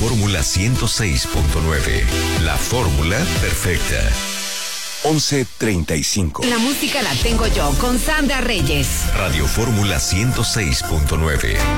Fórmula 106.9. La fórmula perfecta. 11:35. La música la tengo yo con Sandra Reyes. Radio Fórmula 106.9.